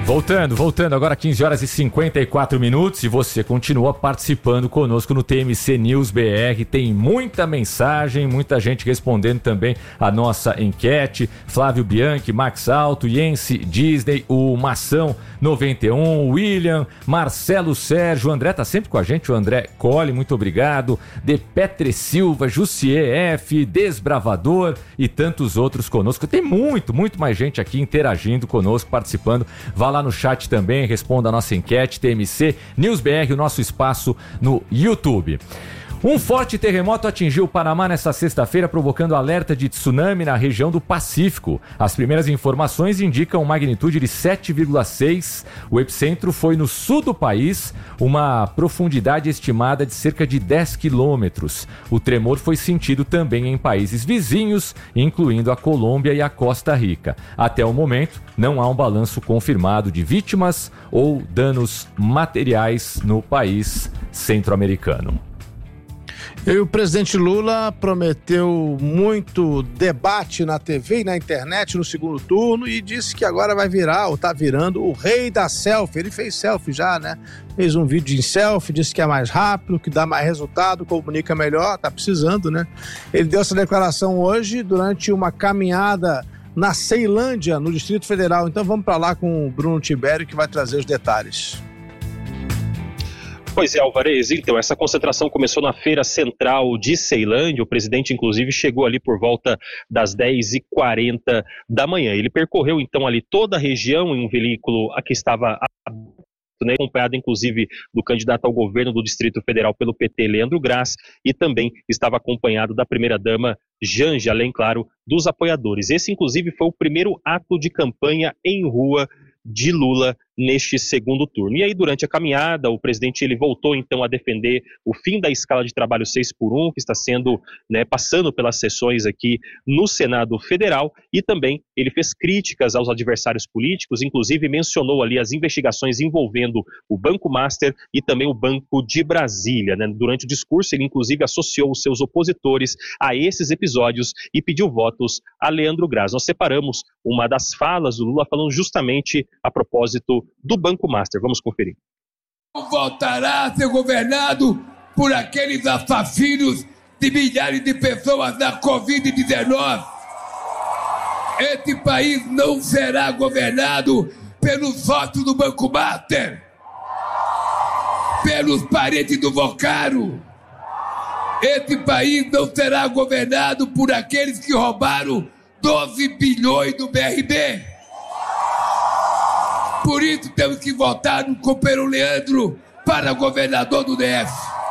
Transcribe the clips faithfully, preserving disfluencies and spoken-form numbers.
Voltando, voltando, agora quinze horas e cinquenta e quatro minutos e você continua participando conosco no T M C News B R. Tem muita mensagem, muita gente respondendo também a nossa enquete. Flávio Bianchi, Max Alto, Yense Disney, o Mação noventa e um, William, Marcelo Sérgio, o André tá sempre com a gente, o André Colli, muito obrigado. De Petre Silva, Jussier F, Desbravador e tantos outros conosco. Tem muito, muito mais gente aqui interagindo conosco, participando. Vá lá no chat também, responda a nossa enquete, T M C News B R, o nosso espaço no YouTube. Um forte terremoto atingiu o Panamá nesta sexta-feira, provocando alerta de tsunami na região do Pacífico. As primeiras informações indicam magnitude de sete vírgula seis. O epicentro foi no sul do país, uma profundidade estimada de cerca de dez quilômetros. O tremor foi sentido também em países vizinhos, incluindo a Colômbia e a Costa Rica. Até o momento, não há um balanço confirmado de vítimas ou danos materiais no país centro-americano. E o presidente Lula prometeu muito debate na T V e na internet no segundo turno e disse que agora vai virar, ou está virando, o rei da selfie. Ele fez selfie já, né? Fez um vídeo em selfie, disse que é mais rápido, que dá mais resultado, comunica melhor, tá precisando, né? Ele deu essa declaração hoje durante uma caminhada na Ceilândia, no Distrito Federal. Então vamos para lá com o Bruno Tibério, que vai trazer os detalhes. Pois é, Alvarez, então essa concentração começou na Feira Central de Ceilândia, o presidente inclusive chegou ali por volta das dez e quarenta da manhã. Ele percorreu então ali toda a região em um veículo que estava né, acompanhado inclusive do candidato ao governo do Distrito Federal pelo P T, Leandro Graz, e também estava acompanhado da primeira-dama Janja, além, claro, dos apoiadores. Esse inclusive foi o primeiro ato de campanha em rua de Lula neste segundo turno. E aí, durante a caminhada, o presidente ele voltou então a defender o fim da escala de trabalho seis por um, que está sendo, né, passando pelas sessões aqui no Senado Federal, e também ele fez críticas aos adversários políticos, inclusive mencionou ali as investigações envolvendo o Banco Master e também o Banco de Brasília, né? Durante o discurso, ele inclusive associou os seus opositores a esses episódios e pediu votos a Leandro Graz. Nós separamos uma das falas do Lula falando justamente a propósito do Banco Master. Vamos conferir. Voltará a ser governado por aqueles assassinos de milhares de pessoas da covid dezenove. Esse país não será governado pelos votos do Banco Master, pelos parentes do Vocaro. Esse país não será governado por aqueles que roubaram doze bilhões do B R B. Por isso temos que votar no companheiro Leandro para governador do D F.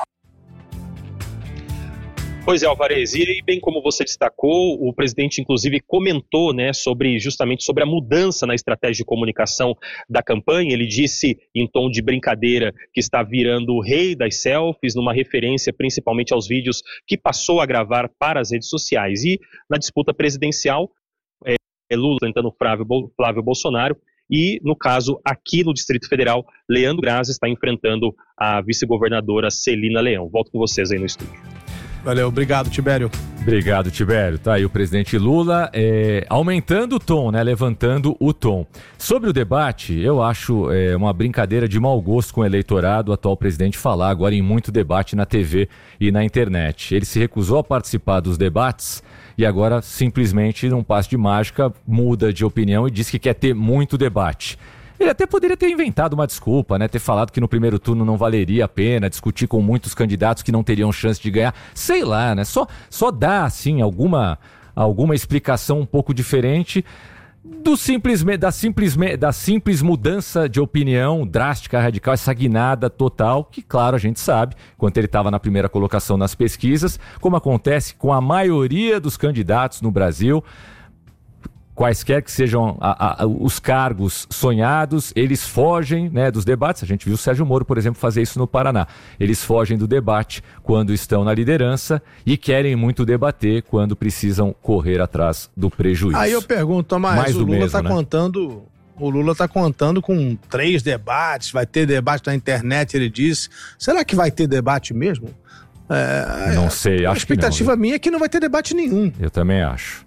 Pois é, Alvarez, e aí, bem como você destacou, o presidente inclusive comentou, né, sobre, justamente sobre a mudança na estratégia de comunicação da campanha. Ele disse em tom de brincadeira que está virando o rei das selfies, numa referência principalmente aos vídeos que passou a gravar para as redes sociais. E na disputa presidencial, é, Lula tentando Flávio, Flávio Bolsonaro, e, no caso, aqui no Distrito Federal, Leandro Graz está enfrentando a vice-governadora Celina Leão. Volto com vocês aí no estúdio. Valeu, obrigado, Tibério. Obrigado, Tibério. Tá aí o presidente Lula é, aumentando o tom, né? Levantando o tom. Sobre o debate, eu acho é, uma brincadeira de mau gosto com o eleitorado o atual presidente falar agora em muito debate na T V e na internet. Ele se recusou a participar dos debates e agora simplesmente, num passe de mágica, muda de opinião e diz que quer ter muito debate. Ele até poderia ter inventado uma desculpa, né? Ter falado que no primeiro turno não valeria a pena discutir com muitos candidatos que não teriam chance de ganhar. Sei lá, né? Só, só dá, assim, alguma, alguma explicação um pouco diferente do simples, da, simples, da simples mudança de opinião drástica, radical, essa guinada total, que, claro, a gente sabe, quando ele estava na primeira colocação nas pesquisas, como acontece com a maioria dos candidatos no Brasil, quaisquer que sejam a, a, os cargos sonhados, eles fogem, né, dos debates. A gente viu o Sérgio Moro, por exemplo, fazer isso no Paraná. Eles fogem do debate quando estão na liderança e querem muito debater quando precisam correr atrás do prejuízo. Aí eu pergunto, Tomás, Mais o do Lula mesmo, está né? contando... O Lula está contando com três debates, vai ter debate na internet, ele disse. Será que vai ter debate mesmo? É, não sei, acho que não. A expectativa minha é que não vai ter debate nenhum. Eu também acho.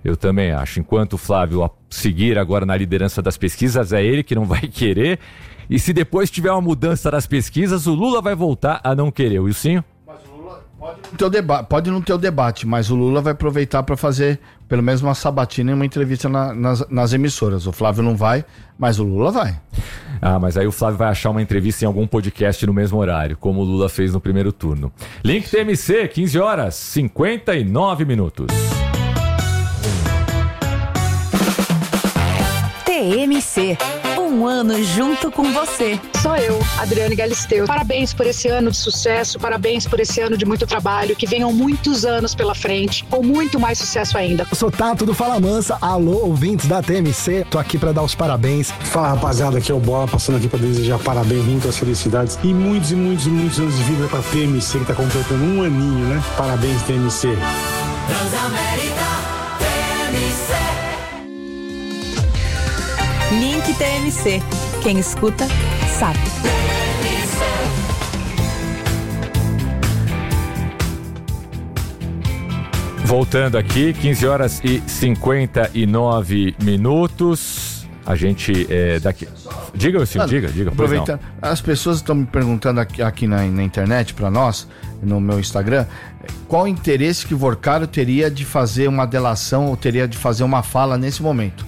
Eu também acho. Enquanto o Flávio seguir agora na liderança das pesquisas, é ele que não vai querer. E se depois tiver uma mudança das pesquisas, o Lula vai voltar a não querer. O Wilsinho? Mas o Lula pode não ter o debate, pode não ter o debate, mas o Lula vai aproveitar para fazer pelo menos uma sabatina e uma entrevista na, nas, nas emissoras. O Flávio não vai, mas o Lula vai. Ah, mas aí o Flávio vai achar uma entrevista em algum podcast no mesmo horário, como o Lula fez no primeiro turno. Link T M C, quinze horas, cinquenta e nove minutos. T M C, um ano junto com você. Sou eu, Adriane Galisteu. Parabéns por esse ano de sucesso, parabéns por esse ano de muito trabalho, que venham muitos anos pela frente, com muito mais sucesso ainda. Eu sou Tato do Fala Mansa, alô ouvintes da T M C, tô aqui pra dar os parabéns. Fala rapaziada, aqui é o Bola, passando aqui pra desejar parabéns, muitas felicidades e muitos e muitos e muitos anos de vida pra T M C, que tá completando um aninho, né? Parabéns, T M C. Transamérica, T M C. Link T M C. Quem escuta, sabe. Voltando aqui, quinze horas e cinquenta e nove minutos. A gente é daqui. Diga, Wilson, diga, diga. Aproveitando, as pessoas estão me perguntando aqui, aqui na, na internet para nós, no meu Instagram, qual o interesse que o Vorcaro teria de fazer uma delação ou teria de fazer uma fala nesse momento.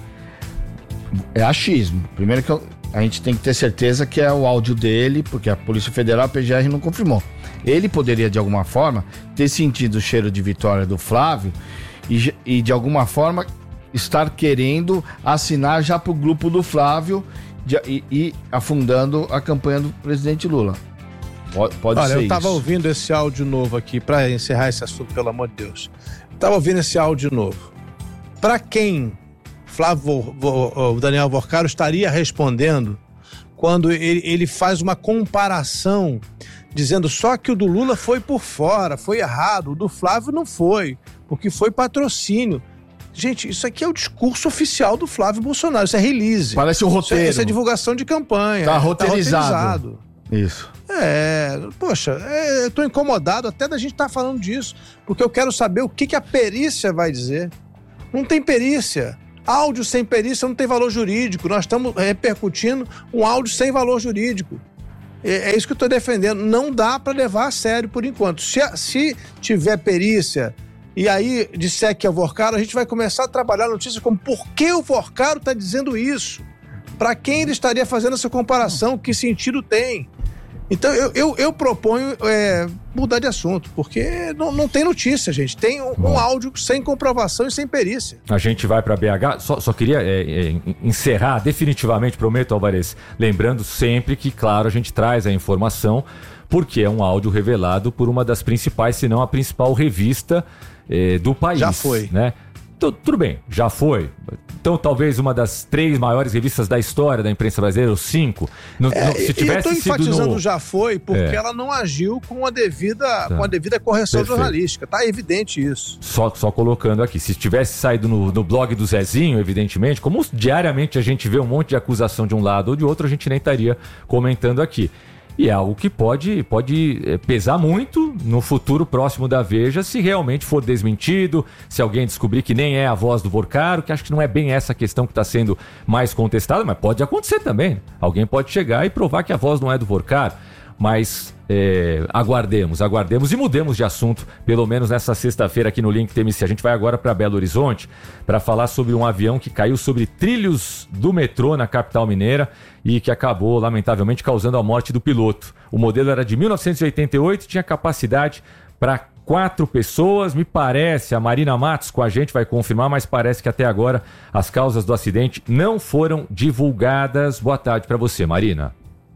É achismo. Primeiro que eu, a gente tem que ter certeza que é o áudio dele, porque a Polícia Federal, a P G R, não confirmou. Ele poderia, de alguma forma, ter sentido o cheiro de vitória do Flávio e, e de alguma forma, estar querendo assinar já pro grupo do Flávio de, e, e afundando a campanha do presidente Lula. Pode, pode Olha, ser eu isso. tava ouvindo esse áudio novo aqui, para encerrar esse assunto, pelo amor de Deus. Tava ouvindo esse áudio novo. Para quem Flávio, o Daniel Vorcaro estaria respondendo quando ele, ele faz uma comparação dizendo só que o do Lula foi por fora, foi errado, o do Flávio não foi, porque foi patrocínio. Gente, isso aqui é o discurso oficial do Flávio Bolsonaro, isso é release. Parece um roteiro. Isso é, isso é divulgação de campanha. Tá roteirizado. Tá roteirizado. Isso. É, poxa, é, eu tô incomodado até da gente estar tá falando disso, porque eu quero saber o que, que a perícia vai dizer. Não tem perícia. Áudio sem perícia não tem valor jurídico. Nós estamos repercutindo um áudio sem valor jurídico. É, é isso que eu estou defendendo. Não dá para levar a sério por enquanto. Se, se tiver perícia e aí disser que é o Vorcaro, a gente vai começar a trabalhar a notícia como por que o Vorcaro está dizendo isso? Para quem ele estaria fazendo essa comparação? Que sentido tem? Então eu, eu, eu proponho é, mudar de assunto, porque não, não tem notícia, gente. Tem um, um áudio sem comprovação e sem perícia. A gente vai para B H. Só, só queria é, é, encerrar definitivamente, prometo, Alvarez, lembrando sempre que, claro, a gente traz a informação, porque é um áudio revelado por uma das principais, se não a principal revista é, do país. Já foi. Né? Então, tudo bem, já foi. Então, talvez uma das três maiores revistas da história da imprensa brasileira, ou cinco. No, é, no, se tivesse eu estou enfatizando no... já foi, porque é. ela não agiu com a devida, tá. com a devida correção Perfeito. jornalística. Tá evidente isso. Só, só colocando aqui, se tivesse saído no, no blog do Zezinho, evidentemente, como diariamente a gente vê um monte de acusação de um lado ou de outro, a gente nem estaria comentando aqui. E é algo que pode, pode pesar muito no futuro próximo da Veja, se realmente for desmentido, se alguém descobrir que nem é a voz do Vorcaro, que acho que não é bem essa questão que está sendo mais contestada, mas pode acontecer também. Alguém pode chegar e provar que a voz não é do Vorcaro. Mas é, aguardemos, aguardemos e mudemos de assunto, pelo menos nessa sexta-feira aqui no Link T M C. A gente vai agora para Belo Horizonte para falar sobre um avião que caiu sobre trilhos do metrô na capital mineira e que acabou, lamentavelmente, causando a morte do piloto. O modelo era de mil novecentos e oitenta e oito, tinha capacidade para quatro pessoas. Me parece, a Marina Matos com a gente vai confirmar, mas parece que até agora as causas do acidente não foram divulgadas. Boa tarde para você, Marina.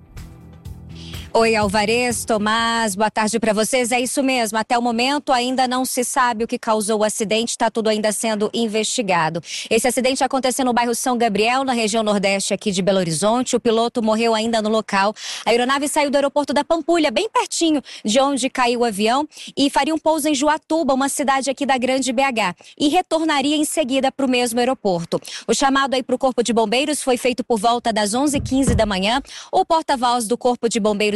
Oi, Alvarez, Tomás, boa tarde para vocês. É isso mesmo, até o momento ainda não se sabe o que causou o acidente, está tudo ainda sendo investigado. Esse acidente aconteceu no bairro São Gabriel, na região nordeste aqui de Belo Horizonte. O piloto morreu ainda no local. A aeronave saiu do aeroporto da Pampulha, bem pertinho de onde caiu o avião, e faria um pouso em Juatuba, uma cidade aqui da Grande B H, e retornaria em seguida para o mesmo aeroporto. O chamado aí para o Corpo de Bombeiros foi feito por volta das onze e quinze da manhã. O porta-voz do Corpo de Bombeiros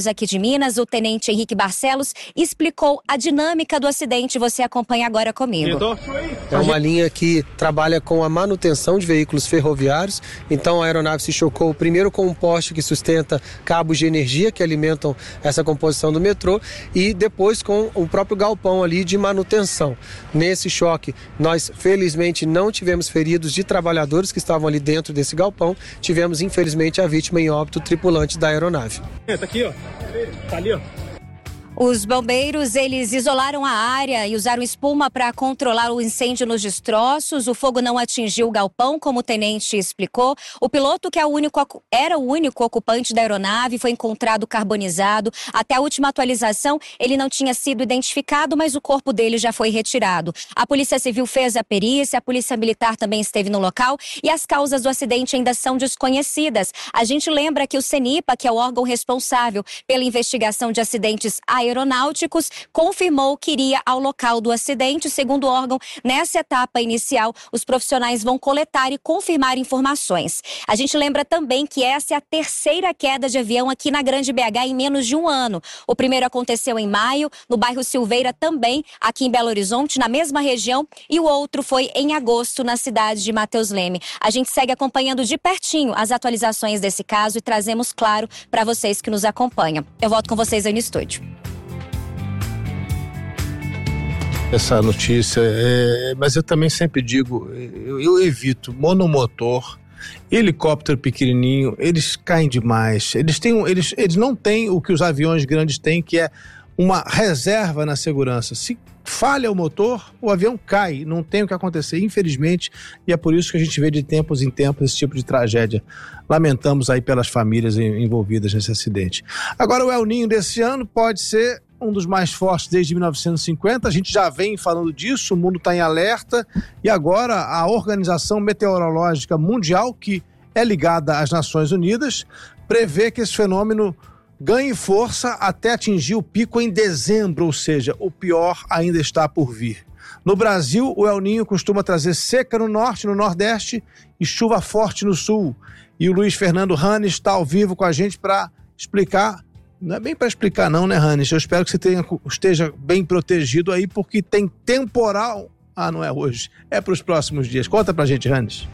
Bombeiros aqui de Minas, o tenente Henrique Barcelos, explicou a dinâmica do acidente. Você acompanha agora comigo. É uma linha que trabalha com a manutenção de veículos ferroviários, então a aeronave se chocou primeiro com um poste que sustenta cabos de energia que alimentam essa composição do metrô e depois com o próprio galpão ali de manutenção. Nesse choque, nós felizmente não tivemos feridos de trabalhadores que estavam ali dentro desse galpão, tivemos infelizmente a vítima em óbito, tripulante da aeronave. Tá aqui, ó. Tá ali, ó. Os bombeiros, eles isolaram a área e usaram espuma para controlar o incêndio nos destroços. O fogo não atingiu o galpão, como o tenente explicou. O piloto, que é o único, era o único ocupante da aeronave, foi encontrado carbonizado. Até a última atualização, ele não tinha sido identificado, mas o corpo dele já foi retirado. A Polícia Civil fez a perícia, a Polícia Militar também esteve no local e as causas do acidente ainda são desconhecidas. A gente lembra que o CENIPA, que é o órgão responsável pela investigação de acidentes aeronáuticos, aeronáuticos, confirmou que iria ao local do acidente. Segundo o órgão, nessa etapa inicial, os profissionais vão coletar e confirmar informações. A gente lembra também que essa é a terceira queda de avião aqui na Grande B H em menos de um ano. O primeiro aconteceu em maio, no bairro Silveira também, aqui em Belo Horizonte, na mesma região, e o outro foi em agosto, na cidade de Matheus Leme. A gente segue acompanhando de pertinho as atualizações desse caso e trazemos, claro, para vocês que nos acompanham. Eu volto com vocês aí no estúdio. Essa notícia, é, mas eu também sempre digo, eu, eu evito monomotor, helicóptero pequenininho, eles caem demais, eles, têm, eles, eles não têm o que os aviões grandes têm, que é uma reserva na segurança. Se falha o motor, o avião cai, não tem o que acontecer, infelizmente, e é por isso que a gente vê de tempos em tempos esse tipo de tragédia. Lamentamos aí pelas famílias envolvidas nesse acidente. Agora, o El Niño desse ano pode ser um dos mais fortes desde mil novecentos e cinquenta, a gente já vem falando disso, o mundo está em alerta, e agora a Organização Meteorológica Mundial, que é ligada às Nações Unidas, prevê que esse fenômeno ganhe força até atingir o pico em dezembro, ou seja, o pior ainda está por vir. No Brasil, o El Niño costuma trazer seca no norte, no nordeste e chuva forte no sul. E o Luiz Fernando Hannes está ao vivo com a gente para explicar. Não é bem para explicar não, né, Hannes? Eu espero que você tenha, esteja bem protegido aí, porque tem temporal. Ah, não é hoje. É para os próximos dias. Conta pra gente, Hannes.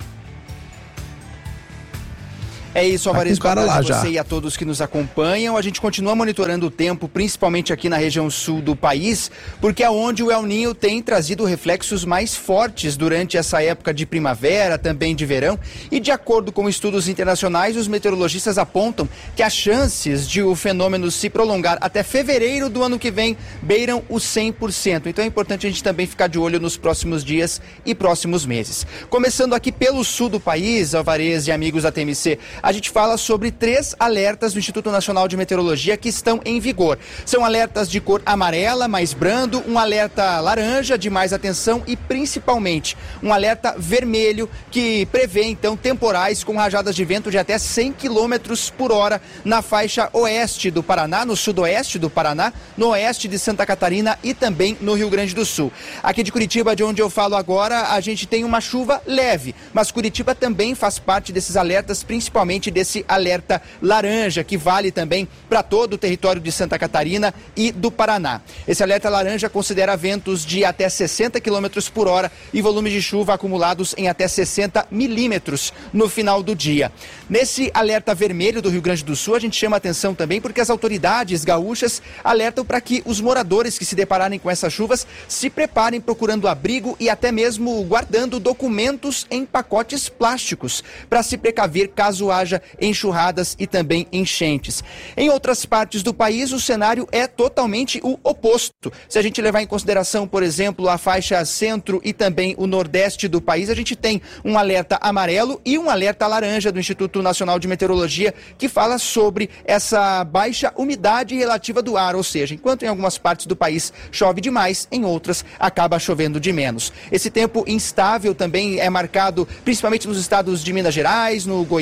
É isso, Alvarez, boa tarde a você e a todos que nos acompanham. A gente continua monitorando o tempo, principalmente aqui na região sul do país, porque é onde o El Niño tem trazido reflexos mais fortes durante essa época de primavera, também de verão. E de acordo com estudos internacionais, os meteorologistas apontam que as chances de o fenômeno se prolongar até fevereiro do ano que vem beiram os cem por cento. Então é importante a gente também ficar de olho nos próximos dias e próximos meses. Começando aqui pelo sul do país, Alvarez e amigos da T M C, a gente fala sobre três alertas do Instituto Nacional de Meteorologia que estão em vigor. São alertas de cor amarela, mais brando, um alerta laranja, de mais atenção e, principalmente, um alerta vermelho que prevê, então, temporais com rajadas de vento de até cem quilômetros por hora na faixa oeste do Paraná, no sudoeste do Paraná, no oeste de Santa Catarina e também no Rio Grande do Sul. Aqui de Curitiba, de onde eu falo agora, a gente tem uma chuva leve, mas Curitiba também faz parte desses alertas, principalmente desse alerta laranja, que vale também para todo o território de Santa Catarina e do Paraná. Esse alerta laranja considera ventos de até sessenta quilômetros por hora e volumes de chuva acumulados em até sessenta milímetros no final do dia. Nesse alerta vermelho do Rio Grande do Sul, a gente chama atenção também porque as autoridades gaúchas alertam para que os moradores que se depararem com essas chuvas se preparem procurando abrigo e até mesmo guardando documentos em pacotes plásticos para se precaver caso haja enxurradas e também enchentes. Em outras partes do país, o cenário é totalmente o oposto. Se a gente levar em consideração, por exemplo, a faixa centro e também o nordeste do país, a gente tem um alerta amarelo e um alerta laranja do Instituto Nacional de Meteorologia que fala sobre essa baixa umidade relativa do ar, ou seja, enquanto em algumas partes do país chove demais, em outras acaba chovendo de menos. Esse tempo instável também é marcado principalmente nos estados de Minas Gerais, no Goiás,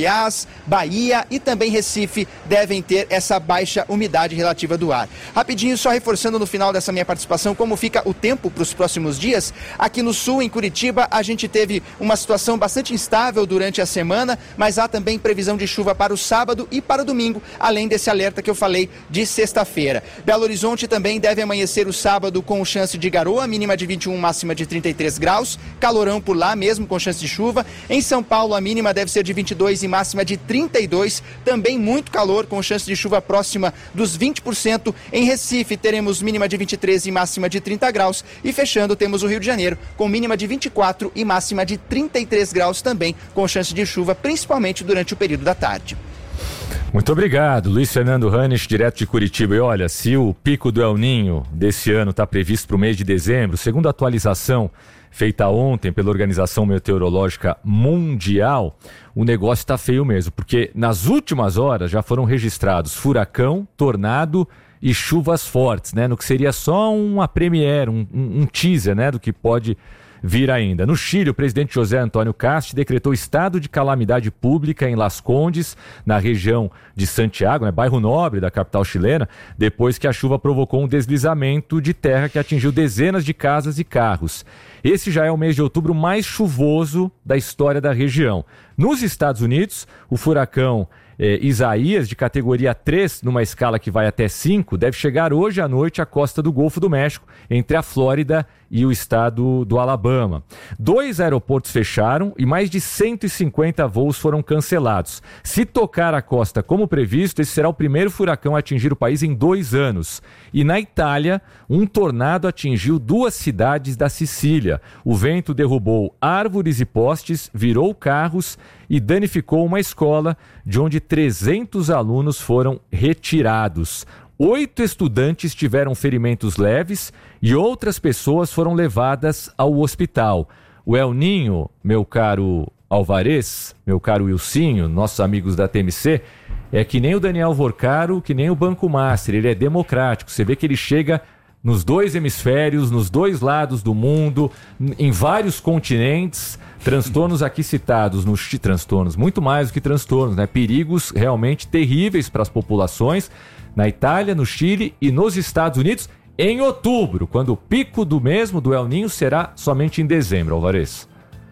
Bahia e também Recife devem ter essa baixa umidade relativa do ar. Rapidinho, só reforçando no final dessa minha participação como fica o tempo para os próximos dias. Aqui no sul, em Curitiba, a gente teve uma situação bastante instável durante a semana, mas há também previsão de chuva para o sábado e para o domingo, além desse alerta que eu falei de sexta-feira. Belo Horizonte também deve amanhecer o sábado com chance de garoa, mínima de vinte e um, máxima de trinta e três graus, calorão por lá mesmo com chance de chuva. Em São Paulo a mínima deve ser de vinte e dois e máxima de trinta e dois, também muito calor com chance de chuva próxima dos vinte por cento. Em Recife teremos mínima de vinte e três e máxima de trinta graus e fechando temos o Rio de Janeiro com mínima de vinte e quatro e máxima de trinta e três graus também com chance de chuva principalmente durante o período da tarde. Muito obrigado, Luiz Fernando Ranisch, direto de Curitiba. E olha, se o pico do El Ninho desse ano está previsto para o mês de dezembro, segundo a atualização feita ontem pela Organização Meteorológica Mundial, o negócio está feio mesmo, porque nas últimas horas já foram registrados furacão, tornado e chuvas fortes, né? No que seria só uma premiere, um, um, um teaser, né? Do que pode vir ainda. No Chile, o presidente José Antônio Cast decretou estado de calamidade pública em Las Condes, na região de Santiago, né, bairro nobre da capital chilena, depois que a chuva provocou um deslizamento de terra que atingiu dezenas de casas e carros. Esse já é o mês de outubro mais chuvoso da história da região. Nos Estados Unidos, o furacão eh, Isaías, de categoria três, numa escala que vai até cinco, deve chegar hoje à noite à costa do Golfo do México, entre a Flórida e o estado do Alabama. Dois aeroportos fecharam e mais de cento e cinquenta voos foram cancelados. Se tocar a costa como previsto, esse será o primeiro furacão a atingir o país em dois anos. E na Itália, um tornado atingiu duas cidades da Sicília. O vento derrubou árvores e postes, virou carros e danificou uma escola, de onde trezentos alunos foram retirados. Oito estudantes tiveram ferimentos leves e outras pessoas foram levadas ao hospital. O El Ninho, meu caro Alvarez, meu caro Wilsinho, nossos amigos da T M C, é que nem o Daniel Vorcaro, que nem o Banco Master, ele é democrático. Você vê que ele chega nos dois hemisférios, nos dois lados do mundo, em vários continentes. Transtornos aqui citados, nos transtornos, muito mais do que transtornos, né? Perigos realmente terríveis para as populações, na Itália, no Chile e nos Estados Unidos, em outubro, quando o pico do mesmo do El Ninho será somente em dezembro, Alvarez.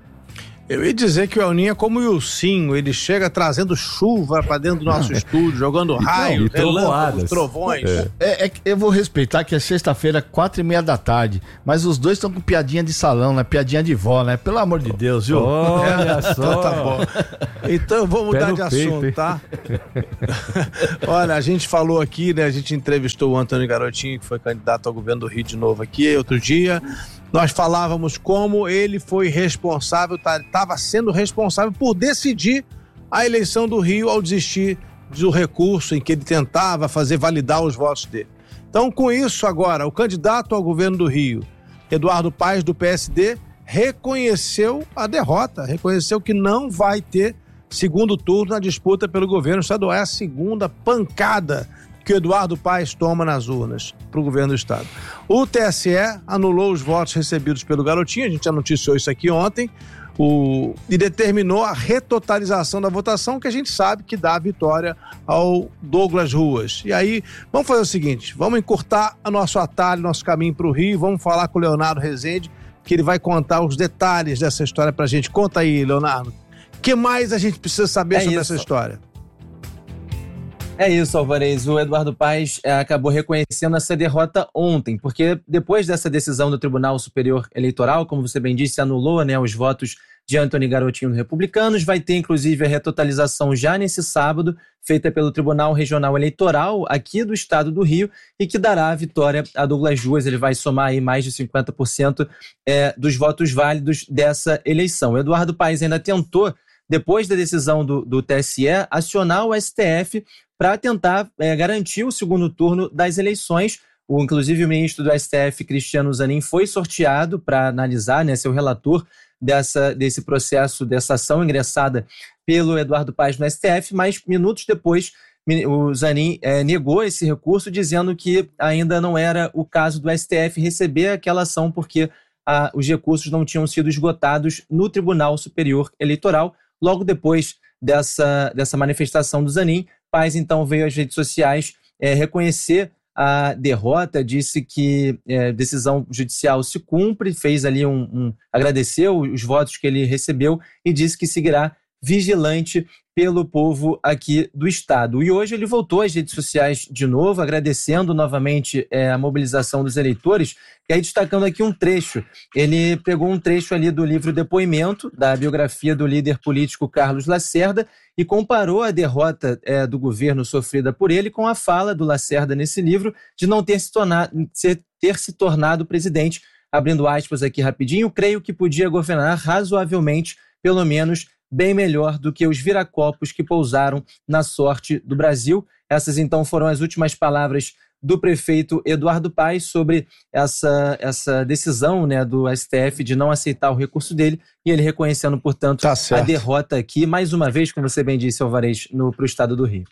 Eu ia dizer que o El Ninho é como o Wilsinho, ele chega trazendo chuva para dentro do nosso estúdio, jogando raio, e relâmpagos, trovões. É. É, é que eu vou respeitar que é sexta-feira, quatro e meia da tarde, mas os dois estão com piadinha de salão, né? Piadinha de vó, né? Pelo amor de Deus, viu? Olha só. Então tá bom. Então eu vou mudar de assunto, peito, tá? Olha, a gente falou aqui, né? A gente entrevistou o Antônio Garotinho, que foi candidato ao governo do Rio de novo aqui, outro dia. Nós falávamos como ele foi responsável, estava sendo responsável por decidir a eleição do Rio ao desistir do recurso em que ele tentava fazer validar os votos dele. Então, com isso agora, o candidato ao governo do Rio, Eduardo Paes, do P S D, reconheceu a derrota, reconheceu que não vai ter segundo turno na disputa pelo governo estadual. É a segunda pancada que o Eduardo Paes toma nas urnas para o governo do estado. O T S E anulou os votos recebidos pelo Garotinho, a gente já noticiou isso aqui ontem, o, e determinou a retotalização da votação, que a gente sabe que dá a vitória ao Douglas Ruas. E aí, vamos fazer o seguinte, vamos encurtar o nosso atalho, nosso caminho para o Rio, vamos falar com o Leonardo Rezende, que ele vai contar os detalhes dessa história para a gente. Conta aí, Leonardo. O que mais a gente precisa saber é sobre isso. Essa história? É isso, Alvarez. O Eduardo Paes é, acabou reconhecendo essa derrota ontem, porque depois dessa decisão do Tribunal Superior Eleitoral, como você bem disse, anulou, né, os votos de Antônio Garotinho dos Republicanos, vai ter inclusive a retotalização já nesse sábado, feita pelo Tribunal Regional Eleitoral aqui do estado do Rio, e que dará a vitória a Douglas Ruas. Ele vai somar aí mais de cinquenta por cento é, dos votos válidos dessa eleição. O Eduardo Paes ainda tentou, depois da decisão do, do T S E, acionar o S T F para tentar é, garantir o segundo turno das eleições. O, inclusive, o ministro do S T F, Cristiano Zanin, foi sorteado para analisar, né, ser o relator dessa, desse processo, dessa ação ingressada pelo Eduardo Paes no S T F, mas minutos depois o Zanin é, negou esse recurso, dizendo que ainda não era o caso do S T F receber aquela ação porque a, os recursos não tinham sido esgotados no Tribunal Superior Eleitoral. Logo depois dessa, dessa manifestação do Zanin. Paes, então, veio às redes sociais é, reconhecer a derrota, disse que a é, decisão judicial se cumpre, fez ali um, um... agradeceu os votos que ele recebeu e disse que seguirá vigilante pelo povo aqui do estado. E hoje ele voltou às redes sociais de novo, agradecendo novamente é, a mobilização dos eleitores, e aí destacando aqui um trecho. Ele pegou um trecho ali do livro Depoimento, da biografia do líder político Carlos Lacerda, e comparou a derrota é, do governo sofrida por ele com a fala do Lacerda nesse livro de não ter se tornado, ter se tornado presidente. Abrindo aspas aqui rapidinho, creio que podia governar razoavelmente, pelo menos bem melhor do que os viracopos que pousaram na sorte do Brasil. Essas, então, foram as últimas palavras do prefeito Eduardo Paes sobre essa, essa decisão, né, do S T F de não aceitar o recurso dele, e ele reconhecendo, portanto, tá a derrota aqui, mais uma vez, como você bem disse, Alvarez, para o estado do Rio.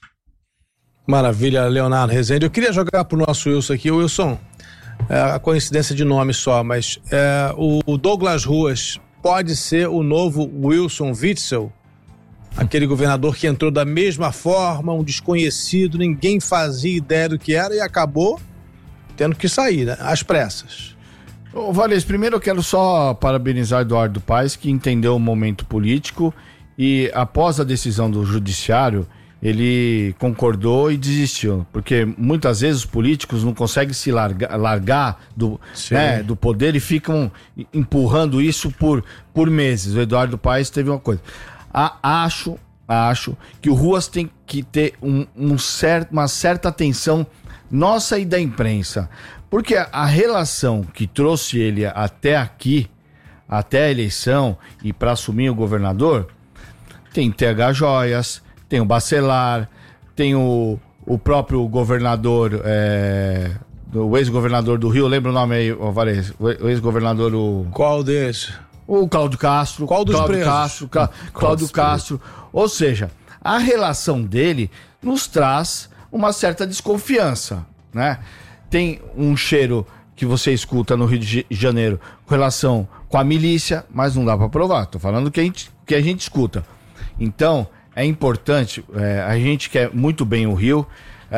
Maravilha, Leonardo Rezende. Eu queria jogar para o nosso Wilson aqui. O Wilson, é a coincidência de nome só, mas é, o Douglas Ruas pode ser o novo Wilson Witzel, aquele governador que entrou da mesma forma, um desconhecido, ninguém fazia ideia do que era e acabou tendo que sair, né? Às pressas. Ô, Valês, primeiro eu quero só parabenizar Eduardo Paes, que entendeu o momento político e após a decisão do judiciário, ele concordou e desistiu, porque muitas vezes os políticos não conseguem se largar, largar do, né, do poder e ficam empurrando isso por, por meses. O Eduardo Paes teve uma coisa. A, acho, acho que o Ruas tem que ter um, um certo, uma certa atenção nossa e da imprensa, porque a, a relação que trouxe ele até aqui, até a eleição e para assumir o governador, tem T H Joias, tem o Bacelar, tem o, o próprio governador, é, o ex-governador do Rio, lembra o nome aí, Alvarez? O ex-governador, o... Qual desses? O Cláudio Castro. Qual dos Cláudio presos? Castro, Clá, Cláudio Castro. Ou seja, a relação dele nos traz uma certa desconfiança, né? Tem um cheiro que você escuta no Rio de Janeiro com relação com a milícia, mas não dá para provar. Tô falando que a gente, que a gente escuta. Então, é importante, é, a gente quer muito bem o Rio,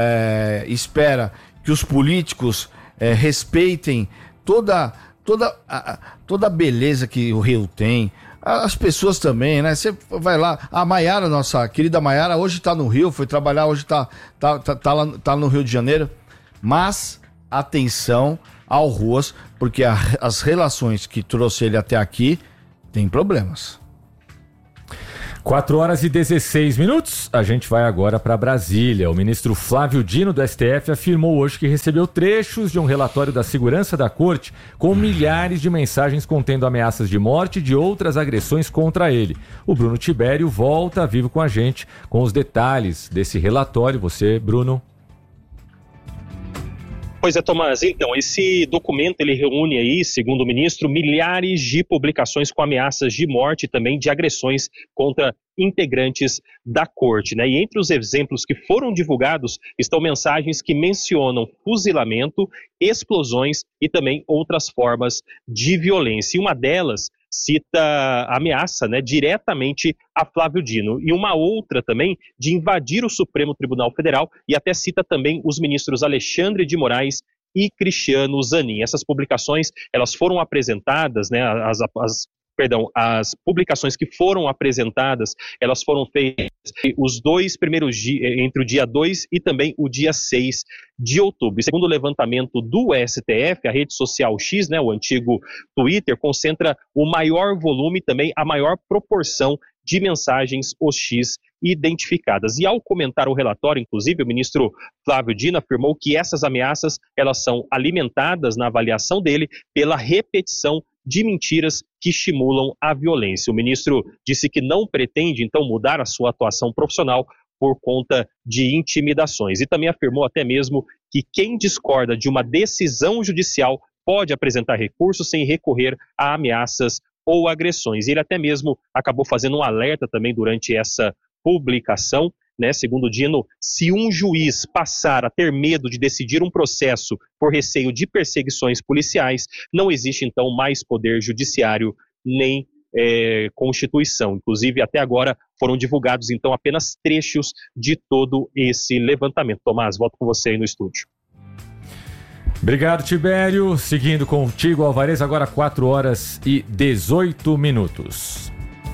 é, espera que os políticos é, respeitem toda, toda, a, toda a beleza que o Rio tem, as pessoas também, né? Você vai lá, a Maiara, nossa querida Maiara, hoje tá no Rio, foi trabalhar, hoje tá, tá, tá, tá, lá, tá no Rio de Janeiro, mas atenção ao Ruas, porque a, as relações que trouxe ele até aqui tem problemas. quatro horas e dezesseis minutos, a gente vai agora para Brasília. O ministro Flávio Dino do S T F afirmou hoje que recebeu trechos de um relatório da segurança da corte com milhares de mensagens contendo ameaças de morte e de outras agressões contra ele. O Bruno Tibério volta vivo com a gente com os detalhes desse relatório. Você, Bruno? Pois é, Tomás, então, esse documento ele reúne aí, segundo o ministro, milhares de publicações com ameaças de morte e também de agressões contra integrantes da corte, né? E entre os exemplos que foram divulgados estão mensagens que mencionam fuzilamento, explosões e também outras formas de violência. E uma delas cita ameaça, né, diretamente a Flávio Dino, e uma outra também de invadir o Supremo Tribunal Federal, e até cita também os ministros Alexandre de Moraes e Cristiano Zanin. Essas publicações, elas foram apresentadas, né, as, as Perdão, as publicações que foram apresentadas, elas foram feitas os dois primeiros dias, entre o dia dois e também o dia seis de outubro. E segundo o levantamento do S T F, a rede social X, né, o antigo Twitter, concentra o maior volume e também a maior proporção de mensagens O X identificadas. E ao comentar o relatório, inclusive, o ministro Flávio Dino afirmou que essas ameaças, elas são alimentadas, na avaliação dele, pela repetição de mentiras que estimulam a violência. O ministro disse que não pretende, então, mudar a sua atuação profissional por conta de intimidações. E também afirmou até mesmo que quem discorda de uma decisão judicial pode apresentar recurso sem recorrer a ameaças ou agressões. Ele até mesmo acabou fazendo um alerta também durante essa publicação, né? Segundo Dino, se um juiz passar a ter medo de decidir um processo por receio de perseguições policiais, não existe então mais poder judiciário nem é, Constituição. Inclusive, até agora foram divulgados, então, apenas trechos de todo esse levantamento. Tomás, volto com você aí no estúdio. Obrigado, Tibério. Seguindo contigo, Alvarez, agora quatro horas e dezoito minutos.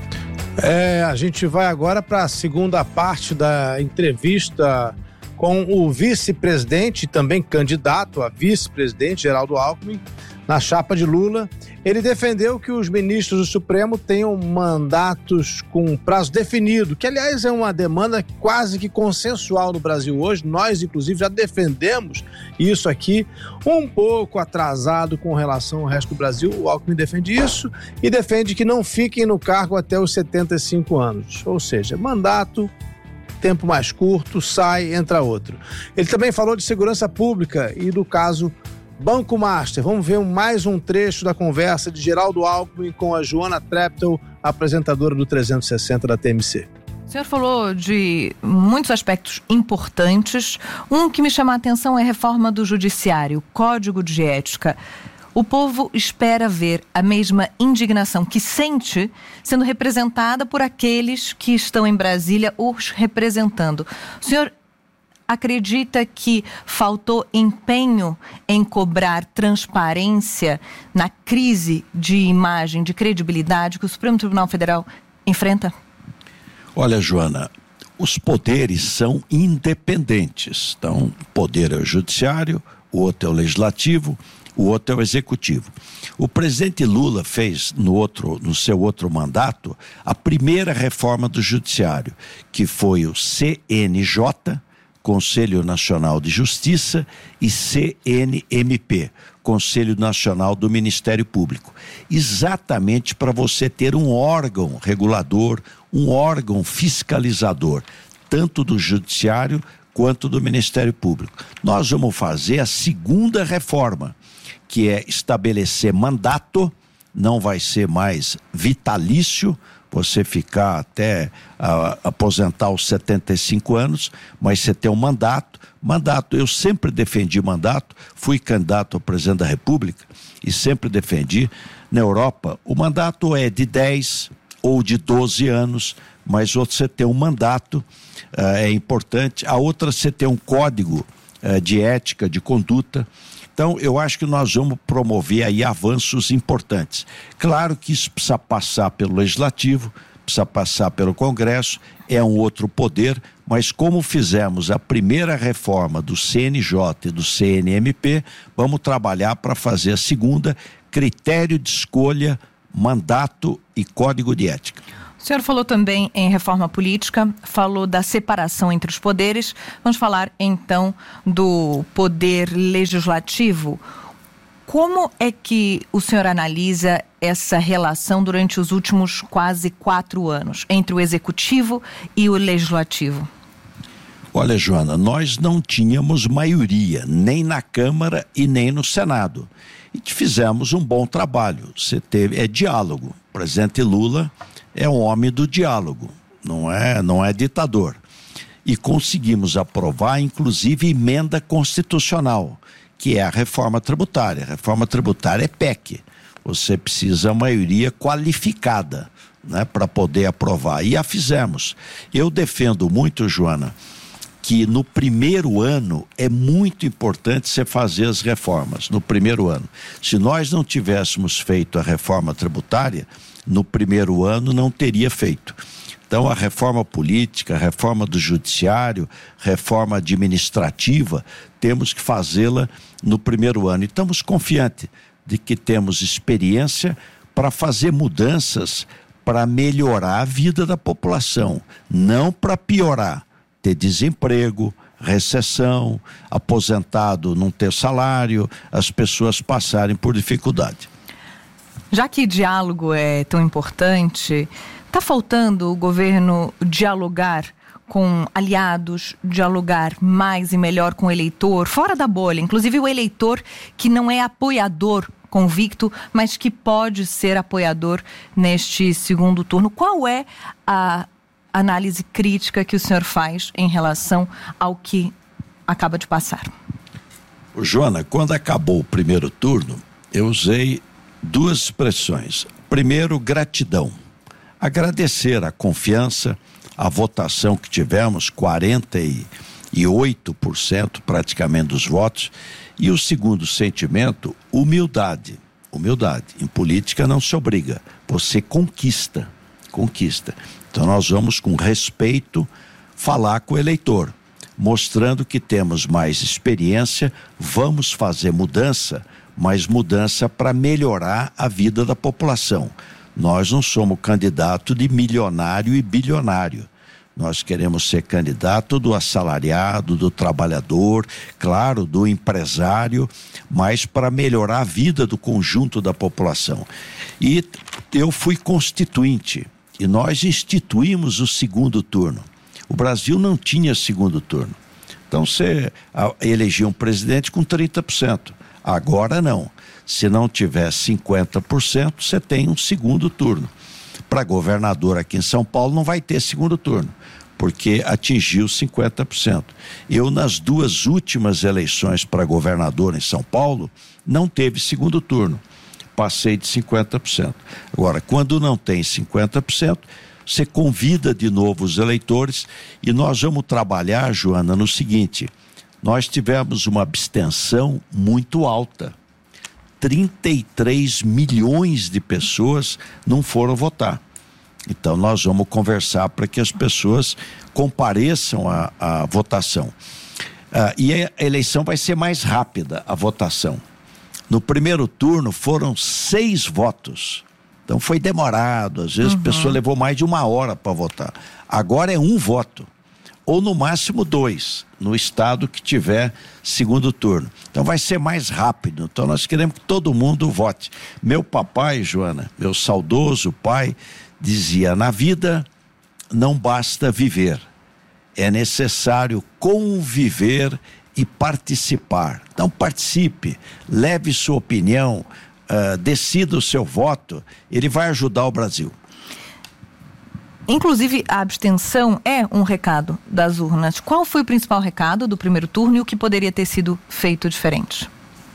É, a gente vai agora para a segunda parte da entrevista com o vice-presidente, também candidato a vice-presidente, Geraldo Alckmin, na chapa de Lula. Ele defendeu que os ministros do Supremo tenham mandatos com prazo definido, que, aliás, é uma demanda quase que consensual no Brasil hoje. Nós, inclusive, já defendemos isso aqui, um pouco atrasado com relação ao resto do Brasil. O Alckmin defende isso e defende que não fiquem no cargo até os setenta e cinco anos. Ou seja, mandato, tempo mais curto, sai, entra outro. Ele também falou de segurança pública e do caso Banco Master. Vamos ver mais um trecho da conversa de Geraldo Alckmin com a Joana Treptow, apresentadora do trezentos e sessenta da T M C. O senhor falou de muitos aspectos importantes. Um que me chama a atenção é a reforma do Judiciário, Código de Ética. O povo espera ver a mesma indignação que sente sendo representada por aqueles que estão em Brasília os representando. O senhor acredita que faltou empenho em cobrar transparência na crise de imagem, de credibilidade que o Supremo Tribunal Federal enfrenta? Olha, Joana, os poderes são independentes. Então, o poder é o judiciário, o outro é o legislativo, o outro é o executivo. O presidente Lula fez no, outro, no seu outro mandato a primeira reforma do judiciário, que foi o C N J, Conselho Nacional de Justiça, e C N M P, Conselho Nacional do Ministério Público, exatamente para você ter um órgão regulador, um órgão fiscalizador, tanto do Judiciário quanto do Ministério Público. Nós vamos fazer a segunda reforma, que é estabelecer mandato, não vai ser mais vitalício, você ficar até uh, aposentar aos setenta e cinco anos, mas você tem um mandato. Mandato, eu sempre defendi mandato, fui candidato ao presidente da República e sempre defendi. Na Europa, o mandato é de dez ou de doze anos, mas outro você tem um mandato, uh, é importante. A outra você tem um código uh, de ética, de conduta. Então, eu acho que nós vamos promover aí avanços importantes. Claro que isso precisa passar pelo Legislativo, precisa passar pelo Congresso, é um outro poder, mas como fizemos a primeira reforma do C N J e do C N M P, vamos trabalhar para fazer a segunda, critério de escolha, mandato e código de ética. O senhor falou também em reforma política, falou da separação entre os poderes. Vamos falar então do poder legislativo. Como é que o senhor analisa essa relação durante os últimos quase quatro anos entre o executivo e o legislativo? Olha, Joana, nós não tínhamos maioria, nem na Câmara e nem no Senado. E fizemos um bom trabalho. Você teve, é diálogo. O presidente Lula é um homem do diálogo, não é, não é ditador. E conseguimos aprovar, inclusive, emenda constitucional, que é a reforma tributária. A reforma tributária é P E C. Você precisa de maioria qualificada, né, para poder aprovar. E a fizemos. Eu defendo muito, Joana, que no primeiro ano é muito importante você fazer as reformas, no primeiro ano. Se nós não tivéssemos feito a reforma tributária, no primeiro ano não teria feito. Então a reforma política, a reforma do judiciário, reforma administrativa, temos que fazê-la no primeiro ano. E estamos confiantes de que temos experiência para fazer mudanças para melhorar a vida da população, não para piorar, ter desemprego, recessão, aposentado não ter salário, as pessoas passarem por dificuldade. Já que diálogo é tão importante, está faltando o governo dialogar com aliados, dialogar mais e melhor com o eleitor, fora da bolha, inclusive o eleitor que não é apoiador convicto, mas que pode ser apoiador neste segundo turno. Qual é a análise crítica que o senhor faz em relação ao que acaba de passar? Joana, quando acabou o primeiro turno, eu usei duas expressões. A Primeiro, gratidão. Agradecer a confiança, a votação que tivemos, quarenta e oito por cento praticamente dos votos. E o segundo sentimento, humildade. Humildade. Em política não se obriga, você conquista, conquista. Então nós vamos com respeito falar com o eleitor, mostrando que temos mais experiência, vamos fazer mudança, mas mudança para melhorar a vida da população. Nós não somos candidato de milionário e bilionário. Nós queremos ser candidato do assalariado, do trabalhador, claro, do empresário, mas para melhorar a vida do conjunto da população. E eu fui constituinte e nós instituímos o segundo turno. O Brasil não tinha segundo turno. Então você elegia um presidente com trinta por cento. Agora não. Se não tiver cinquenta por cento, você tem um segundo turno. Para governador aqui em São Paulo não vai ter segundo turno, porque atingiu cinquenta por cento. Eu, nas duas últimas eleições para governador em São Paulo, não teve segundo turno. Passei de cinquenta por cento. Agora, quando não tem cinquenta por cento, você convida de novo os eleitores e nós vamos trabalhar, Joana, no seguinte: nós tivemos uma abstenção muito alta. trinta e três milhões de pessoas não foram votar. Então nós vamos conversar para que as pessoas compareçam à, à votação. Ah, e a eleição vai ser mais rápida, a votação. No primeiro turno foram seis votos. Então foi demorado, às vezes uhum. a pessoa levou mais de uma hora para votar. Agora é um voto, ou no máximo dois, no estado que tiver segundo turno. Então vai ser mais rápido. Então nós queremos que todo mundo vote. Meu papai, Joana, meu saudoso pai, dizia: na vida não basta viver, é necessário conviver e participar. Então participe, leve sua opinião, uh, decida o seu voto, ele vai ajudar o Brasil. Inclusive, a abstenção é um recado das urnas. Qual foi o principal recado do primeiro turno e o que poderia ter sido feito diferente?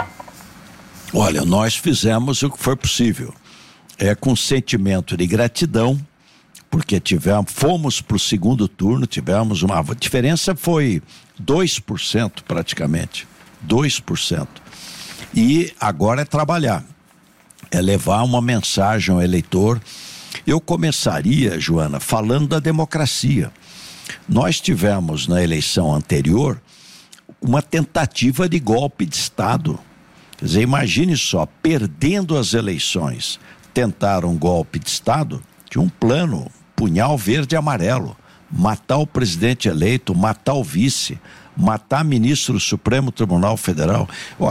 Olha, nós fizemos o que foi possível. É com sentimento de gratidão, porque tivemos, fomos para o segundo turno, tivemos uma a diferença foi dois por cento praticamente, dois por cento. E agora é trabalhar, é levar uma mensagem ao eleitor. Eu começaria, Joana, falando da democracia. Nós tivemos na eleição anterior uma tentativa de golpe de Estado. Quer dizer, imagine só, perdendo as eleições, tentaram um golpe de Estado, tinha um plano, punhal verde e amarelo, matar o presidente eleito, matar o vice, matar ministro do Supremo Tribunal Federal. Olha,